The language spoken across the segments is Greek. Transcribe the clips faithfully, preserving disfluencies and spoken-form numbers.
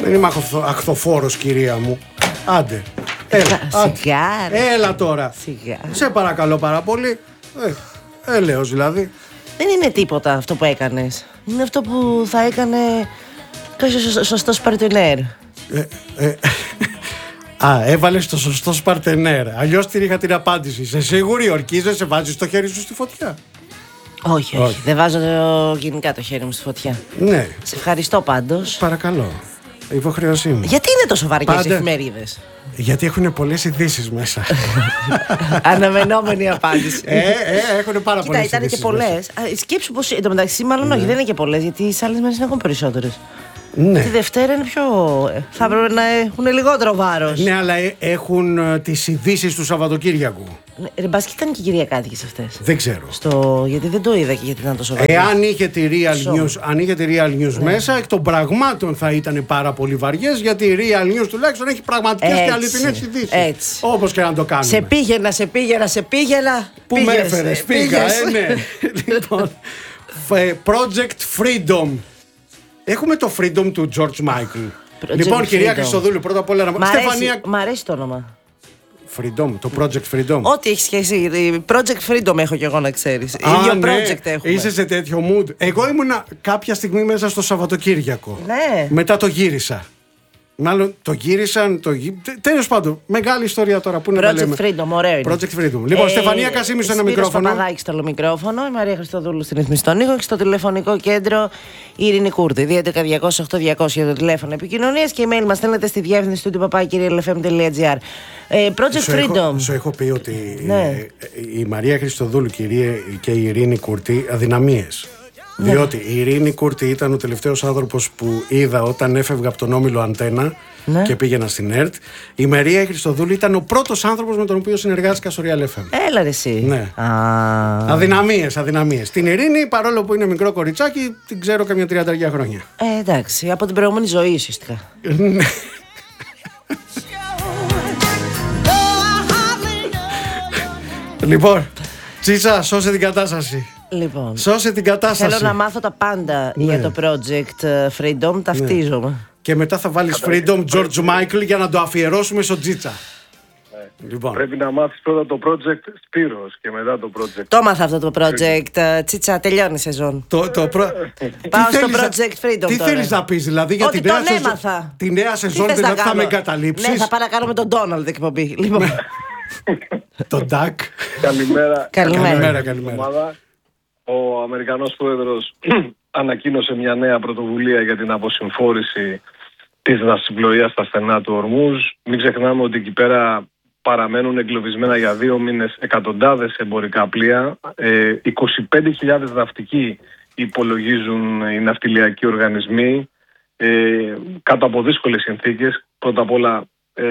Δεν είμαι αχθοφόρος, κυρία μου. Άντε. Έλα, άντε. Έλα τώρα. Σιγά. Σε παρακαλώ πάρα πολύ. Ε, έλεος δηλαδή. Δεν είναι τίποτα αυτό που έκανες. Είναι αυτό που θα έκανε κάποιος σωστός παρτενέρ. Ε, ε, α, έβαλες το σωστό παρτενέρ. Αλλιώς την είχα την απάντηση. Σε σίγουρη ορκίζεσαι, βάζεις το χέρι σου στη φωτιά. Όχι, όχι, όχι. Δεν βάζω το, γενικά το χέρι μου στη φωτιά. Ναι. Σε ευχαριστώ πάντως. Παρακαλώ. Υποχρέωσή μου. Γιατί είναι τόσο βαριές οι εφημερίδες? Γιατί έχουν πολλές ειδήσεις μέσα. Αναμενόμενη απάντηση. Ε, ε, έχουν πάρα πολλές ειδήσεις. Κοίτα, ήταν και πολλές. Σκέψου πως. Εν τω μεταξύ, μάλλον ναι. όχι, δεν είναι και πολλές, γιατί οι άλλες μέρες είναι ακόμα περισσότερες. Ναι. Τη Δευτέρα είναι πιο. Θα έπρεπε να έχουν λιγότερο βάρος. Ναι, αλλά έχουν τις ειδήσεις του Σαββατοκύριακου. Ρε, μπας και ήταν και κυριακάτικες αυτές. Δεν ξέρω. Στο... Γιατί δεν το είδα και γιατί ήταν τόσο βαριές. Εάν είχε τη Real News, αν είχε τη Real News ναι. μέσα, εκ των πραγμάτων θα ήταν πάρα πολύ βαριές, γιατί η Real News τουλάχιστον έχει πραγματικές και αληθινές ειδήσεις. Όπως και να το κάνουμε. Σε πήγαινα, σε πήγαινα, σε πήγαινα. Πού με έφερες, πήγα, ε, ναι. Λοιπόν, Project Freedom. Έχουμε το Freedom του George Michael. Λοιπόν, κυρία Χριστοδούλου, πρώτα απ' όλα να πούμε. Στεφανία... Μ' αρέσει το όνομα. Freedom, το Project Freedom. Ό,τι έχει σχέση. Project Freedom έχω κι εγώ, να ξέρεις. Α, ίδιο ναι. project έχουμε. Είσαι σε τέτοιο mood. Εγώ ήμουνα κάποια στιγμή μέσα στο Σαββατοκύριακο. Ναι. Μετά το γύρισα. Μάλλον το γύρισαν. Το... Τέλος πάντων, μεγάλη ιστορία τώρα. Πού Project λέμε. Freedom, ωραίο είναι. Project Freedom. Λοιπόν, ε, Στεφανία Κασίμη στο ένα μικρόφωνο. Παπαδάκη στο άλλο μικρόφωνο. Η Μαρία Χριστοδούλου στην ρυθμιστή των ήχων και στο τηλεφωνικό κέντρο η Ειρήνη Κούρτη. δύο έντεκα διακόσια οκτώ διακόσια για το τηλέφωνο επικοινωνίας και email μας στέλνετε στη διεύθυνση του παπάκι ελ εφ εμ τελεία τζι άρ. Project σου Freedom. Έχω, σου έχω πει ότι ναι. η, η Μαρία Χριστοδούλου και η Ειρήνη Κούρτη αδυναμίες. Ναι. Διότι η Ειρήνη Κούρτη ήταν ο τελευταίος άνθρωπος που είδα όταν έφευγα από τον όμιλο Αντένα. Ναι. Και πήγαινα στην ΕΡΤ. Η Μαρία Χριστοδούλου ήταν ο πρώτος άνθρωπος με τον οποίο συνεργάστηκα στο Real εφ εμ. Έλα ρε εσύ. Ναι. Α... Αδυναμίες, αδυναμίες. Την Ειρήνη, παρόλο που είναι μικρό κοριτσάκι, την ξέρω καμιά τριάντα χρόνια. Ε, εντάξει, από την προηγούμενη ζωή ουσιαστικά. Ναι. Λοιπόν, Τσίτσα, σώσε την κατάσταση. Λοιπόν, σώσε την κατάσταση. Θέλω να μάθω τα πάντα ναι. για το Project Freedom, ταυτίζομαι. Ναι. Και μετά θα βάλεις Freedom George Michael για να το αφιερώσουμε στο Τζίτσα. Ναι. Λοιπόν. Πρέπει να μάθεις πρώτα το project Σπύρος και μετά το project. Το μάθα αυτό το project. Τσίτσα, τελειώνει η σεζόν. Το, το προ... Πάω στο project Freedom. Τι θέλεις να πεις δηλαδή για ότι τη νέα, σεζόν, τη νέα σεζόν, δηλαδή θα με εγκαταλείψεις? Ναι, θα πάω να κάνω με τον Ντόναλντ εκπομπή. Λοιπόν. Τον Ντακ. Καλημέρα. Καλημέρα. Καλημέρα. Ο Αμερικανός πρόεδρος ανακοίνωσε μια νέα πρωτοβουλία για την αποσυμφόρηση της ναυσιπλοείας στα στενά του Ορμούζ. Μην ξεχνάμε ότι εκεί πέρα παραμένουν εγκλωβισμένα για δύο μήνες εκατοντάδες εμπορικά πλοία. Ε, είκοσι πέντε χιλιάδες ναυτικοί υπολογίζουν οι ναυτιλιακοί οργανισμοί ε, κάτω από δύσκολες συνθήκες. Πρώτα απ' όλα ε,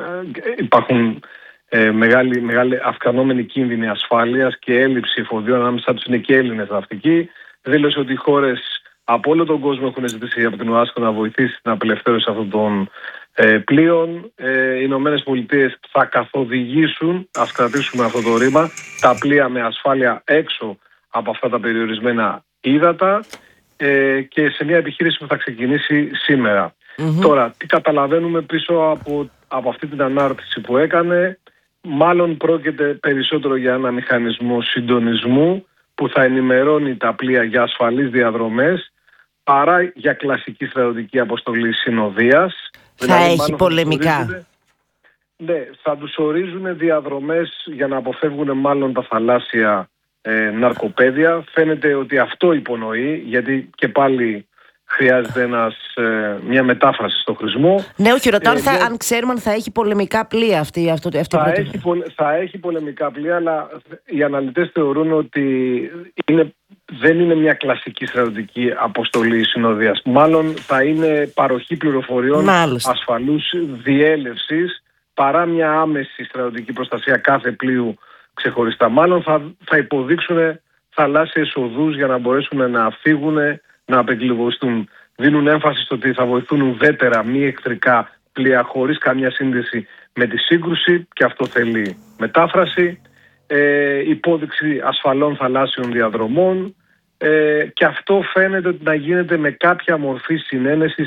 υπάρχουν ε, μεγάλη, μεγάλη αυξανόμενη κίνδυνη ασφάλειας και έλλειψη εφοδιών, ανάμεσα τους είναι και Έλληνες ναυτικοί. Δήλωσε ότι οι χώρες από όλο τον κόσμο έχουν ζητήσει από την ΟΑΣΚΟ να βοηθήσει την απελευθέρωση αυτών των ε, πλοίων. Ε, οι Ηνωμένες Πολιτείες θα καθοδηγήσουν, ας κρατήσουμε αυτό το ρήμα, τα πλοία με ασφάλεια έξω από αυτά τα περιορισμένα ύδατα ε, και σε μια επιχείρηση που θα ξεκινήσει σήμερα. Mm-hmm. Τώρα, τι καταλαβαίνουμε πίσω από, από αυτή την ανάρτηση που έκανε? Μάλλον πρόκειται περισσότερο για ένα μηχανισμό συντονισμού που θα ενημερώνει τα πλοία για ασφαλείς διαδρομές παρά για κλασική στρατιωτική αποστολή συνοδείας. Θα δηλαδή, έχει πολεμικά. Ναι, θα τους ορίζουν διαδρομές για να αποφεύγουν μάλλον τα θαλάσσια ε, ναρκοπαίδια. Φαίνεται ότι αυτό υπονοεί, γιατί και πάλι χρειάζεται ένας, ε, μια μετάφραση στο χρησμό. Ναι, όχι, ρωτάω ε, θα, αν ξέρουμε αν θα έχει πολεμικά πλοία αυτή, αυτό, αυτή θα, έχει, θα έχει πολεμικά πλοία, αλλά οι αναλυτές θεωρούν ότι είναι, δεν είναι μια κλασική στρατιωτική αποστολή συνοδείας. Μάλλον θα είναι παροχή πληροφοριών Μάλιστα. ασφαλούς διέλευσης παρά μια άμεση στρατιωτική προστασία κάθε πλοίου ξεχωριστά. Μάλλον θα, θα υποδείξουν θαλάσσιες οδούς για να μπορέσουν να φύγουν, να απεγκλωβιστούν. Δίνουν έμφαση στο ότι θα βοηθούν ουδέτερα μη εχθρικά πλοία χωρίς καμία σύνδεση με τη σύγκρουση, και αυτό θέλει μετάφραση, ε, υπόδειξη ασφαλών θαλάσσιων διαδρομών ε, και αυτό φαίνεται ότι να γίνεται με κάποια μορφή συνένεσης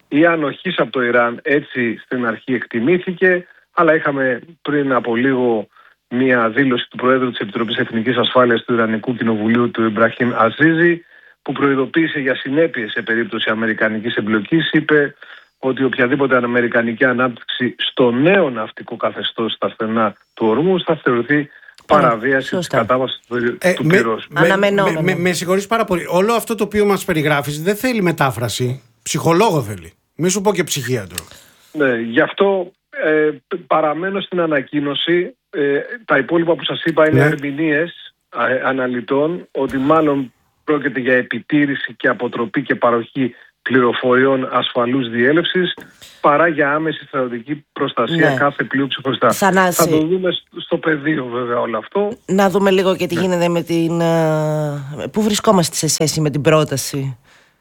η ανοχής από το Ιράν έτσι στην αρχή εκτιμήθηκε, αλλά είχαμε πριν από λίγο μια δήλωση του Προέδρου της Επιτροπής Εθνικής Ασφάλειας του Ιρανικού Κοινοβουλίου, του Ιμπραχήμ Αζίζη, που προειδοποίησε για συνέπειες σε περίπτωση αμερικανικής εμπλοκής. Είπε ότι οποιαδήποτε αμερικανική ανάπτυξη στο νέο ναυτικό καθεστώς στα στενά του Ορμούζ θα θεωρηθεί παραβίαση της κατάβασης του, ε, του πυρός. Με, με, με, με, με συγχωρείς πάρα πολύ. Όλο αυτό το οποίο μας περιγράφεις δεν θέλει μετάφραση. Ψυχολόγο θέλει. Μη σου πω και ψυχίατρο. Ναι, γι' αυτό ε, παραμένω στην ανακοίνωση. Ε, τα υπόλοιπα που σας είπα είναι ναι. ερμηνείες ε, αναλυτών, ότι μάλλον πρόκειται για επιτήρηση και αποτροπή και παροχή πληροφοριών ασφαλούς διέλευσης, παρά για άμεση στρατιωτική προστασία ναι. κάθε πλοίου ξεχωριστά. Θανάση. Θα το δούμε στο πεδίο βέβαια όλο αυτό. Να δούμε λίγο και τι ναι. γίνεται με την... Πού βρισκόμαστε σε σχέση με την πρόταση.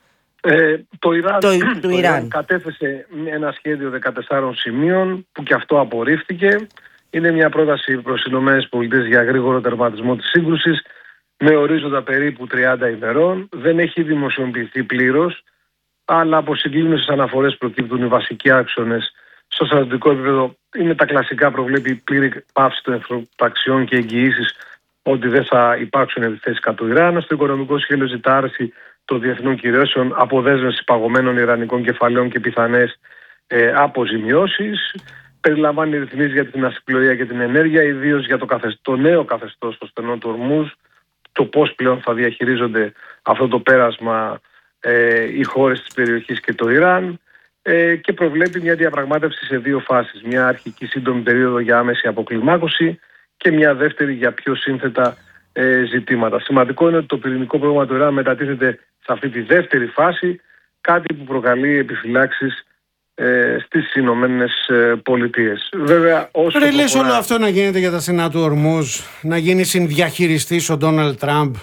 Ε, το Ιράν, το, το, το Ιράν Ιράν κατέθεσε ένα σχέδιο δεκατεσσάρων σημείων που και αυτό απορρίφθηκε. Είναι μια πρόταση προς τις ΗΠΑ για γρήγορο τερματισμό της σύγκρουσης με ορίζοντα περίπου τριάντα ημερών. Δεν έχει δημοσιοποιηθεί πλήρως, αλλά από συγκλίνουσες αναφορές προκύπτουν οι βασικοί άξονες. Στο στρατιωτικό επίπεδο είναι τα κλασικά, προβλέπει πλήρη πάυση των εχθροπραξιών και εγγυήσεις ότι δεν θα υπάρξουν επιθέσεις κατά του Ιράν. Στο οικονομικό σχέδιο ζητά άρση των διεθνών κυρώσεων, αποδέσμευση παγωμένων ιρανικών κεφαλαίων και πιθανές ε, αποζημιώσεις. Περιλαμβάνει ρυθμίσεις για την ναυσιπλοεία και την ενέργεια, ιδίως για το, καθεσ... το νέο καθεστώς στο στενό του Ορμούζ, το πώς πλέον θα διαχειρίζονται αυτό το πέρασμα ε, οι χώρες της περιοχής και το Ιράν, ε, και προβλέπει μια διαπραγμάτευση σε δύο φάσεις. Μια αρχική σύντομη περίοδο για άμεση αποκλιμάκωση και μια δεύτερη για πιο σύνθετα ε, ζητήματα. Σημαντικό είναι ότι το πυρηνικό πρόγραμμα του Ιράν μετατίθεται σε αυτή τη δεύτερη φάση, κάτι που προκαλεί επιφυλάξεις ε, στις Ηνωμένες Πολιτείες. Βέβαια, όσο Ρε, λες όλο αυτό να γίνεται για τα στενά του Ορμούζ, να γίνει συνδιαχειριστής ο Ντόναλντ Τραμπ?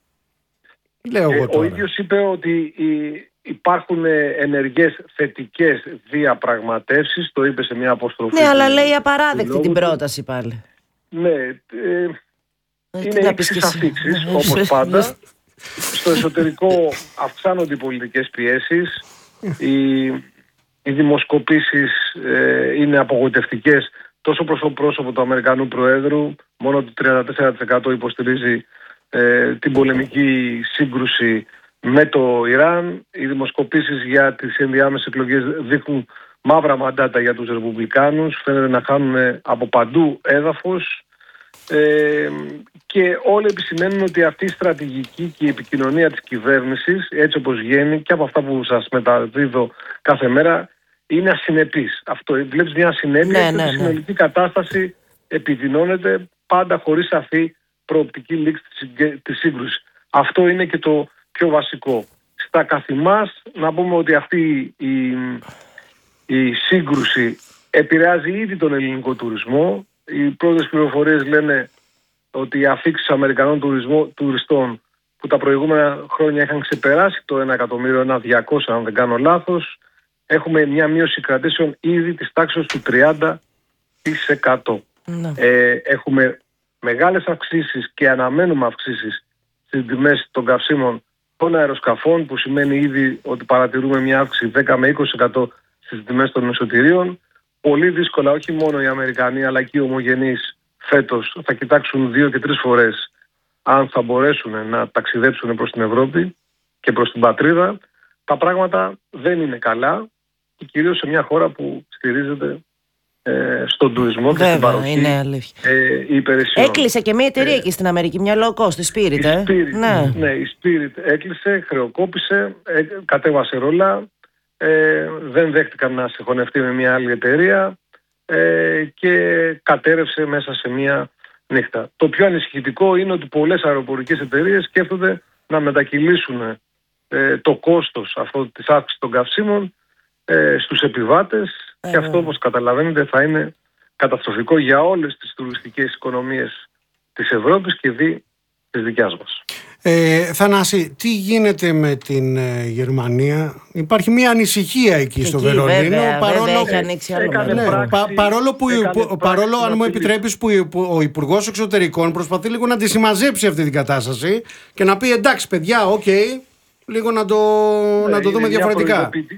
Λέω εγώ τώρα. Ο ίδιος είπε ότι υπάρχουν ενεργές θετικές διαπραγματεύσεις, το είπε σε μια αποστροφή. Ναι, αλλά λέει απαράδεκτη την πρόταση πάλι. Ναι, ε, είναι έξις αφήξεις, όπως πάντα. Στο εσωτερικό αυξάνονται οι πολιτικές πιέσεις, οι, οι δημοσκοπήσεις ε, είναι απογοητευτικές τόσο προς το πρόσωπο του Αμερικανού Προέδρου, μόνο το τριάντα τέσσερα τοις εκατό υποστηρίζει ε, την πολεμική σύγκρουση με το Ιράν. Οι δημοσκοπήσεις για τις ενδιάμεσες εκλογές δείχνουν μαύρα μαντάτα για τους Ρεπουμπλικάνους, φαίνεται να χάνουν από παντού έδαφος. Ε, και όλοι επισημαίνουν ότι αυτή η στρατηγική και η επικοινωνία της κυβέρνησης, έτσι όπως βγαίνει και από αυτά που σας μεταδίδω κάθε μέρα, είναι ασυνεπής. Αυτό, βλέπεις μια ασυνέπεια, ναι, και ναι, η συνολική ναι. κατάσταση επιδεινώνεται πάντα χωρίς σαφή προοπτική λήξη της σύγκρουσης. Αυτό είναι και το πιο βασικό. Στα καθημάς να πούμε ότι αυτή η, η σύγκρουση επηρεάζει ήδη τον ελληνικό τουρισμό. Οι πρώτες πληροφορίες λένε ότι οι αφήξεις Αμερικανών τουρισμό, τουριστών που τα προηγούμενα χρόνια είχαν ξεπεράσει το ένα εκατομμύριο, ένα διακόσια αν δεν κάνω λάθος, έχουμε μια μείωση κρατήσεων ήδη της τάξης του τριάντα τοις εκατό. Ναι. Ε, έχουμε μεγάλες αυξήσεις και αναμένουμε αυξήσεις στις τιμές των καυσίμων των αεροσκαφών, που σημαίνει ήδη ότι παρατηρούμε μια αύξηση δέκα με είκοσι τοις εκατό στις τιμές των εισιτηρίων. Πολύ δύσκολα όχι μόνο οι Αμερικανοί αλλά και οι ομογενείς φέτος θα κοιτάξουν δύο και τρεις φορές αν θα μπορέσουν να ταξιδέψουν προς την Ευρώπη και προς την πατρίδα. Τα πράγματα δεν είναι καλά και κυρίως σε μια χώρα που στηρίζεται ε, στον τουρισμό. Βέβαια, και στην παροχή είναι αλήθεια. Ε, υπηρεσιών. Έκλεισε και μια εταιρεία ε, εκεί στην Αμερική, μια low cost, η Spirit. Ε. Η Spirit, ναι. ναι, η Spirit έκλεισε, χρεοκόπησε, ε, κατέβασε ρόλα. Ε, δεν δέχτηκαν να συγχωνευτεί με μια άλλη εταιρεία ε, και κατέρευσε μέσα σε μια νύχτα. Το πιο ανησυχητικό είναι ότι πολλές αεροπορικές εταιρείες σκέφτονται να μετακυλήσουν ε, το κόστος αυτό της αύξησης των καυσίμων ε, στους επιβάτες ε, και αυτό, όπως καταλαβαίνετε, θα είναι καταστροφικό για όλες τις τουριστικές οικονομίες της Ευρώπης και δι της δικιάς μας. Ε, Θανάση, τι γίνεται με την ε, Γερμανία? Υπάρχει μια ανησυχία εκεί, εκεί στο Βερολίνο. Βέβαια, παρόλο, βέβαια, έχει ανοίξει άλλο ναι, πα, παρόλο που, που παρόλο, αν μου επιτρέπεις, που ο Υπουργός Εξωτερικών προσπαθεί λίγο να τη συμμαζέψει αυτή την κατάσταση και να πει εντάξει παιδιά, οκ, okay, λίγο να το, ναι, να το δούμε διαφορετικά.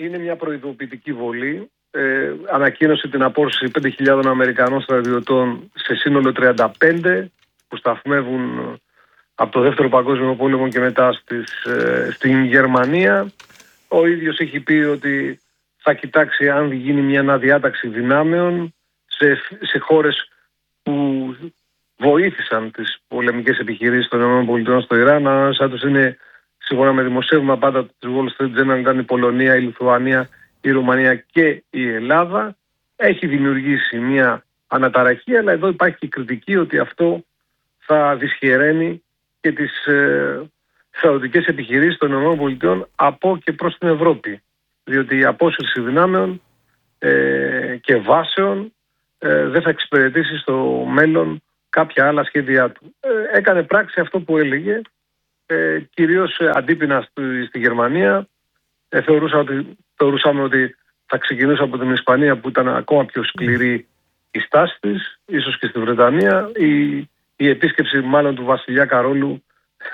είναι μια προειδοποιητική βολή. Ε, ανακοίνωσε την απόρριψη πέντε χιλιάδων Αμερικανών στρατιωτών σε σύνολο τριάντα πέντε που σταθμεύουν από το Δεύτερο Παγκόσμιο Πόλεμο και μετά στις, ε, στην Γερμανία. Ο ίδιος έχει πει ότι θα κοιτάξει αν γίνει μια αναδιάταξη δυνάμεων σε, σε χώρες που βοήθησαν τις πολεμικές επιχειρήσεις των ΗΠΑ στο Ιράν. Ανάμεσα τους είναι, σύμφωνα με δημοσίευμα πάντα της Wall Street Journal, ήταν η Πολωνία, η Λιθουανία, η Ρουμανία και η Ελλάδα. Έχει δημιουργήσει μια αναταραχή, αλλά εδώ υπάρχει και κριτική ότι αυτό θα δυσχεραίνει και τις ε, στρατιωτικές επιχειρήσεις των ΗΠΑ από και προς την Ευρώπη. Διότι η απόσυρση δυνάμεων ε, και βάσεων ε, δεν θα εξυπηρετήσει στο μέλλον κάποια άλλα σχέδιά του. Ε, έκανε πράξη αυτό που έλεγε, ε, κυρίως αντίπεινα στη, στη Γερμανία. Ε, θεωρούσα ότι, θεωρούσαμε ότι θα ξεκινούσε από την Ισπανία, που ήταν ακόμα πιο σκληρή η στάση της, ίσως και στη Βρετανία. Η, η επίσκεψη μάλλον του βασιλιά Καρόλου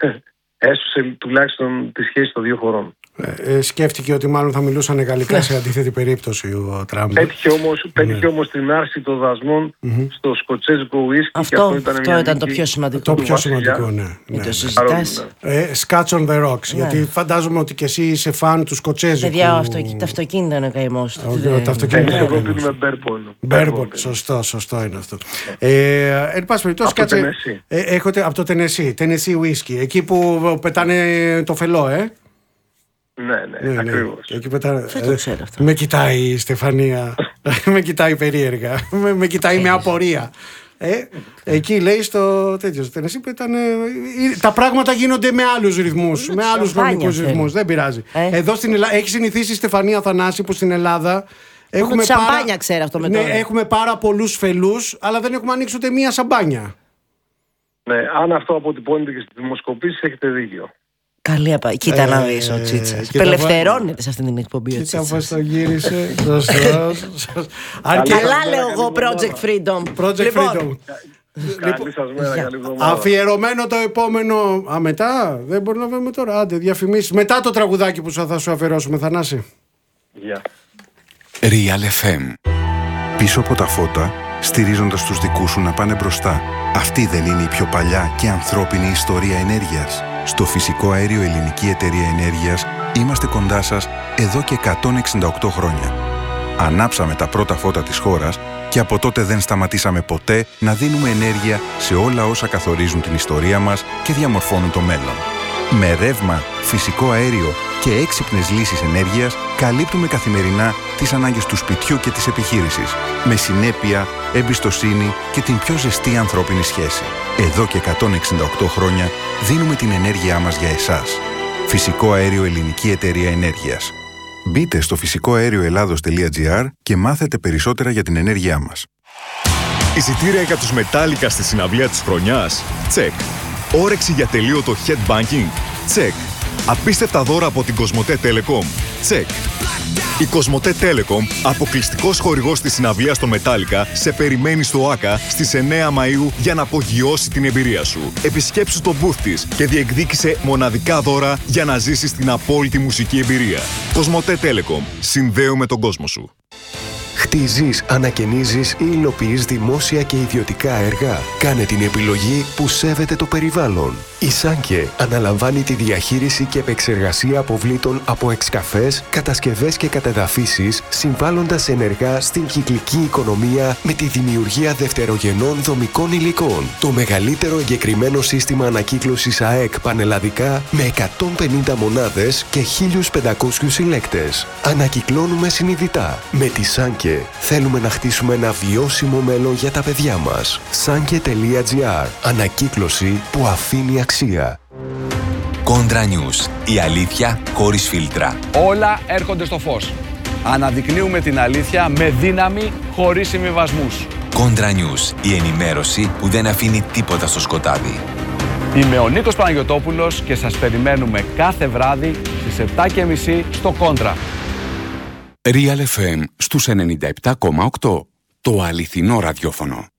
έσωσε τουλάχιστον τη σχέση των δύο χωρών. Ε, σκέφτηκε ότι μάλλον θα μιλούσαν γαλλικά σε αντίθετη περίπτωση ο Τραμπ. Πέτυχε όμως, πέτυχε ναι. όμως την άρση των δασμών mm-hmm. στο σκοτσέζικο ουίσκι. Αυτό, και αυτό ήταν, αυτό μια ήταν το πιο σημαντικό. Το πιο σημαντικό, ναι. ναι. Το συζητάς. Ε, Scotch on the rocks. Ναι. Γιατί φαντάζομαι ότι και εσύ είσαι φαν του σκοτσέζικου. Παιδιά, το αυτοκίνητο είναι καημός. Το αυτοκίνητο είναι εγώ πίνουμε μπέρμπον. Μπέρμπον, σωστό, σωστό είναι αυτό. Ε, εν πάση περιπτώσει, κάτσε. Έχετε από το Τενεσί, Τενεσί ουίσκι. Εκεί που πετάνε το φελό, ε. Ναι, ναι, ναι, ακριβώς. Εκεί πετά... Δεν το ξέρω αυτό. Με κοιτάει η Στεφανία, με κοιτάει περίεργα, με, με κοιτάει με απορία. Ε, εκεί λέει στο τέτοιο, στο Τενεσί που ήταν. Ε, τα πράγματα γίνονται με άλλους ρυθμούς, με άλλους χρονικούς ρυθμούς. Δεν πειράζει. Ε. Εδώ στην Ελλάδα έχει συνηθίσει η Στεφανία Θανάση που στην Ελλάδα. Έχουμε σαμπάνια, πάρα... ξέρω αυτό με ναι, έχουμε πάρα πολλούς φελούς, αλλά δεν έχουμε ανοίξει ούτε μία σαμπάνια. Ναι, αν αυτό αποτυπώνεται και στις δημοσκοπήσεις, έχετε δίκιο. Καλή απα... Κοίτα ε, να δεις ο Τσίτσας. Απελευθερώνεται σε αυτή την εκπομπή ο Τσίτσας. Κοίτα πώς το γύρισε. Καλά λέω εγώ Project Freedom. Project Freedom. Καλή σας μέρα, καλή εβδομάδα. Αφιερωμένο το επόμενο. Α, μετά, δεν μπορούμε να βρούμε τώρα. Άντε, διαφημίσεις. Μετά το τραγουδάκι που θα σου αφιερώσουμε, Θανάση. Γεια. Real εφ εμ. Πίσω από τα φώτα, στηρίζοντας τους δικούς σου να πάνε μπροστά. Αυτή δεν είναι η πιο παλιά και ανθρώπινη ιστορία ενέργειας? Στο Φυσικό Αέριο Ελληνική Εταιρεία Ενέργειας είμαστε κοντά σας εδώ και εκατόν εξήντα οκτώ χρόνια. Ανάψαμε τα πρώτα φώτα της χώρας και από τότε δεν σταματήσαμε ποτέ να δίνουμε ενέργεια σε όλα όσα καθορίζουν την ιστορία μας και διαμορφώνουν το μέλλον. Με ρεύμα, φυσικό αέριο και έξυπνες λύσεις ενέργειας καλύπτουμε καθημερινά τις ανάγκες του σπιτιού και της επιχείρησης, με συνέπεια, εμπιστοσύνη και την πιο ζεστή ανθρώπινη σχέση. Εδώ και εκατόν εξήντα οκτώ χρόνια δίνουμε την ενέργειά μας για εσάς. Φυσικό Αέριο Ελληνική Εταιρεία Ενέργειας. Μπείτε στο φυσικό αέριο ελλάδος τελεία τζι άρ και μάθετε περισσότερα για την ενέργειά μας. Εισιτήρια για τους Metallica στη συναυλία της χρονιάς? Τσεκ. Όρεξη για τελείωτο headbanking? Τσεκ. Απίστευτα δώρα από την Κοσμοτέ Telecom? Τσεκ. Η Κοσμοτέ Telecom, αποκλειστικός χορηγός της συναυλίας στο Metallica, σε περιμένει στο ΆΚΑ στις εννέα Μαΐου για να απογειώσει την εμπειρία σου. Επισκέψου το booth της και διεκδίκησε μοναδικά δώρα για να ζήσεις την απόλυτη μουσική εμπειρία. Κοσμοτέ Telecom. Συνδέουμε τον κόσμο σου. Χτίζεις, ανακαινίζεις ή υλοποιείς δημόσια και ιδιωτικά έργα? Κάνε την επιλογή που σέβεται το περιβάλλον. Η Σάνκε αναλαμβάνει τη διαχείριση και επεξεργασία αποβλήτων από εξκαφές, κατασκευές και κατεδαφίσεις, συμβάλλοντας ενεργά στην κυκλική οικονομία με τη δημιουργία δευτερογενών δομικών υλικών. Το μεγαλύτερο εγκεκριμένο σύστημα ανακύκλωσης ΑΕΚ πανελλαδικά με εκατόν πενήντα μονάδες και χίλιους πεντακόσιους συλλέκτες. Ανακυκλώνουμε συνειδητά. Με τη Σάνκε θέλουμε να χτίσουμε ένα βιώσιμο μέλλον για τα παιδιά μας. Σάνκε τελεία τζι άρ. Ανακύκλωση που αφήνει αξία. Κόντρα News. Η αλήθεια χωρίς φίλτρα. Όλα έρχονται στο φως. Αναδεικνύουμε την αλήθεια με δύναμη, χωρίς συμβιβασμούς. Κόντρα News. Η ενημέρωση που δεν αφήνει τίποτα στο σκοτάδι. Είμαι ο Νίκος Παναγιωτόπουλος και σας περιμένουμε κάθε βράδυ στις επτά και μισή στο Κόντρα. Real εφ εμ στους ενενήντα επτά κόμμα οκτώ. Το αληθινό ραδιόφωνο.